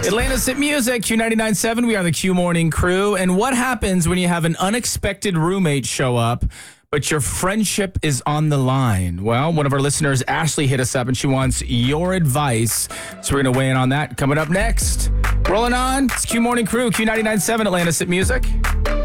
Atlanta's Hit Music, Q99.7. We are the Q Morning Crew. And what happens when you have an unexpected roommate show up, but your friendship is on the line? Well, one of our listeners, Ashley, hit us up, and she wants your advice. So we're going to weigh in on that coming up next. Rolling on. It's Q Morning Crew, Q99.7, Atlanta's Hit Music.